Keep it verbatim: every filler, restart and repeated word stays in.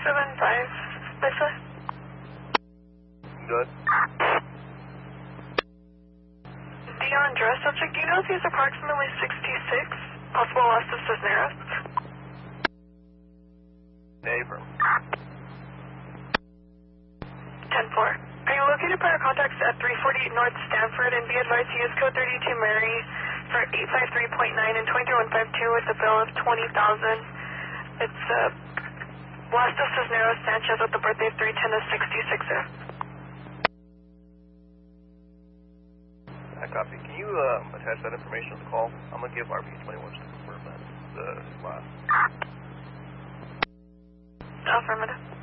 seven five, Lisa. Good. Dion Dress subject, do you know if he's approximately sixty-six? Possible loss of Cisneros? Neighbor. ten four. Are you located by our contacts at three forty-eight North Stanford, and be advised to use code thirty-two Mary for eight five three point nine and twenty-three one fifty-two with a bill of twenty thousand. It's uh, Blas de Cisneros Sanchez with the birthday of three ten of sixty-six. I copy. Can you um, attach that information to the call? I'm going to give R P twenty-one to confirm that. The last. Affirmative.